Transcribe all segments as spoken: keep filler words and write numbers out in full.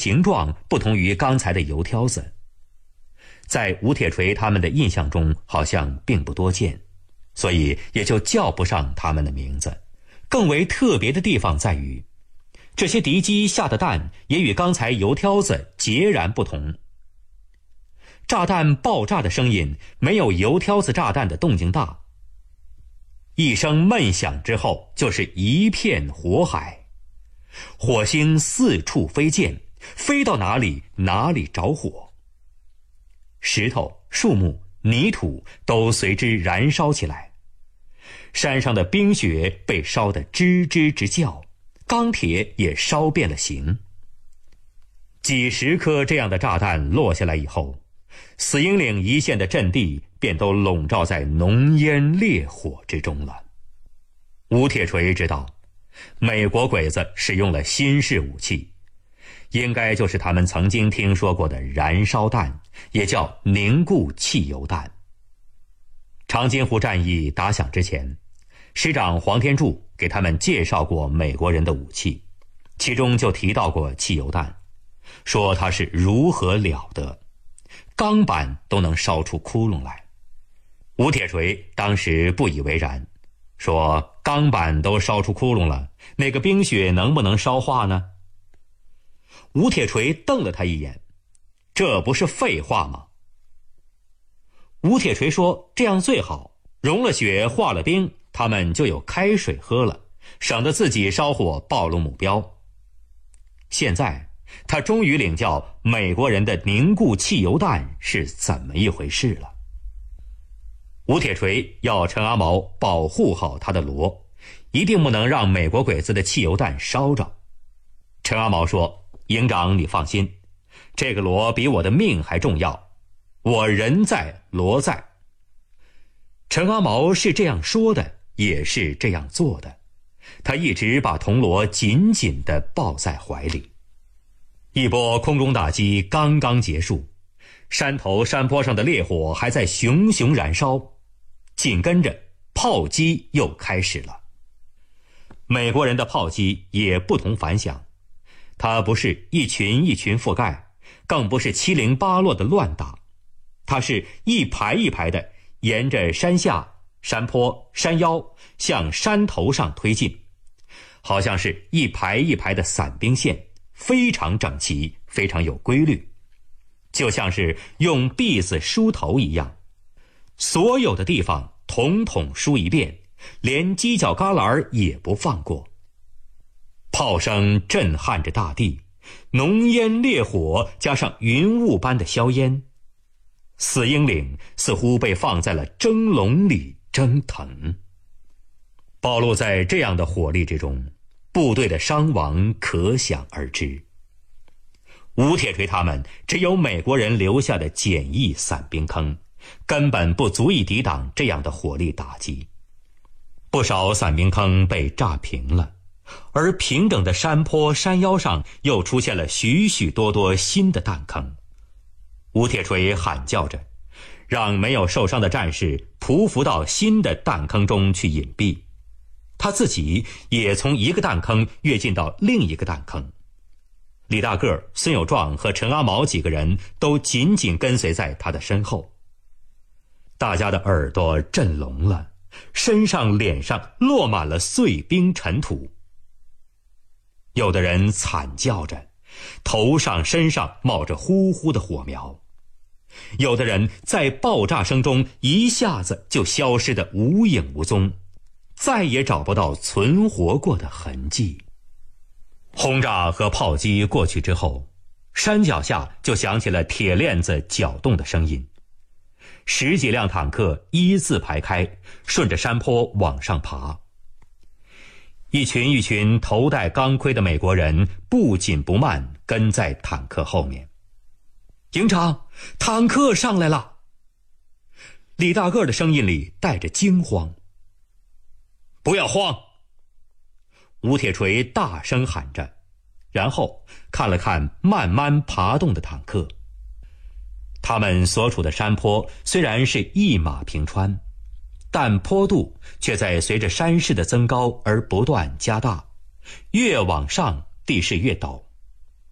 形状不同于刚才的油挑子，在吴铁锤他们的印象中好像并不多见，所以也就叫不上他们的名字。更为特别的地方在于，这些敌机下的弹也与刚才油挑子截然不同。炸弹爆炸的声音没有油挑子炸弹的动静大，一声闷响之后就是一片火海，火星四处飞溅，飞到哪里哪里着火，石头、树木、泥土都随之燃烧起来，山上的冰雪被烧得吱吱直叫，钢铁也烧变了形。几十颗这样的炸弹落下来以后，死鹰岭一线的阵地便都笼罩在浓烟烈火之中了。吴铁锤知道，美国鬼子使用了新式武器，应该就是他们曾经听说过的燃烧弹，也叫凝固汽油弹。长津湖战役打响之前，师长黄天柱给他们介绍过美国人的武器，其中就提到过汽油弹，说它是如何了得，钢板都能烧出窟窿来。吴铁锤当时不以为然，说钢板都烧出窟窿了，那个冰雪能不能烧化呢？吴铁锤瞪了他一眼，这不是废话吗？吴铁锤说，这样最好，融了雪化了冰，他们就有开水喝了，省得自己烧火暴露目标。现在他终于领教美国人的凝固汽油弹是怎么一回事了。吴铁锤要陈阿毛保护好他的锣，一定不能让美国鬼子的汽油弹烧着。陈阿毛说，营长你放心，这个锣比我的命还重要，我人在锣在。陈阿毛是这样说的，也是这样做的，他一直把铜锣紧紧地抱在怀里。一波空中打击刚刚结束，山头山坡上的烈火还在熊熊燃烧，紧跟着炮击又开始了。美国人的炮击也不同凡响，它不是一群一群覆盖，更不是七零八落的乱打，它是一排一排的沿着山下、山坡、山腰向山头上推进，好像是一排一排的散兵线，非常整齐，非常有规律，就像是用篦子梳头一样，所有的地方统统梳一遍，连犄角旮旯也不放过。炮声震撼着大地，浓烟烈火加上云雾般的硝烟，死鹰岭似乎被放在了蒸笼里蒸腾。暴露在这样的火力之中，部队的伤亡可想而知。吴铁锤他们只有美国人留下的简易散兵坑，根本不足以抵挡这样的火力打击。不少散兵坑被炸平了，而平整的山坡山腰上又出现了许许多多新的弹坑。吴铁锤喊叫着，让没有受伤的战士匍匐到新的弹坑中去隐蔽，他自己也从一个弹坑跃进到另一个弹坑。李大个、孙有壮和陈阿毛几个人都紧紧跟随在他的身后。大家的耳朵震聋了，身上脸上落满了碎冰尘土。有的人惨叫着，头上身上冒着呼呼的火苗，有的人在爆炸声中一下子就消失得无影无踪，再也找不到存活过的痕迹。轰炸和炮击过去之后，山脚下就响起了铁链子搅动的声音，十几辆坦克一字排开，顺着山坡往上爬。一群一群头戴钢盔的美国人不紧不慢跟在坦克后面。营长，坦克上来了！李大个的声音里带着惊慌。不要慌！吴铁锤大声喊着，然后看了看慢慢爬动的坦克。他们所处的山坡虽然是一马平川，但坡度却在随着山势的增高而不断加大，越往上地势越陡。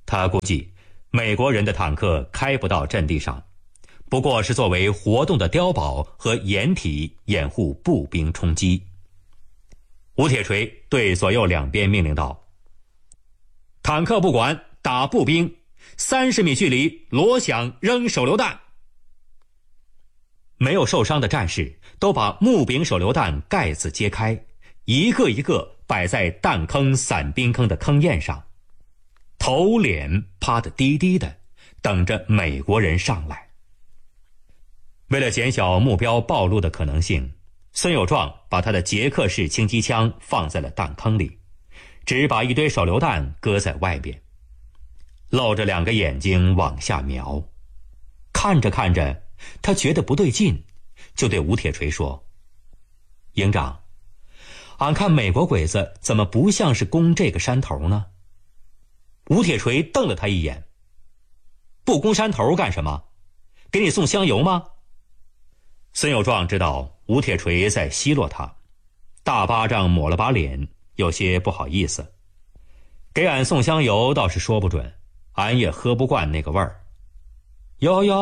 他估计美国人的坦克开不到阵地上，不过是作为活动的碉堡和掩体，掩护步兵冲击。吴铁锤对左右两边命令道：坦克不管，打步兵，三十米距离锣响扔手榴弹。没有受伤的战士都把木柄手榴弹盖子揭开，一个一个摆在弹坑散兵坑的坑堰上，头脸趴得低低的，等着美国人上来。为了减小目标暴露的可能性，孙友壮把他的捷克式轻机枪放在了弹坑里，只把一堆手榴弹搁在外边，露着两个眼睛往下瞄。看着看着，他觉得不对劲，就对吴铁锤说：营长，俺看美国鬼子怎么不像是攻这个山头呢？吴铁锤瞪了他一眼：不攻山头干什么？给你送香油吗？孙友壮知道吴铁锤在奚落他，大巴掌抹了把脸，有些不好意思。给俺送香油倒是说不准，俺也喝不惯那个味儿。哟哟，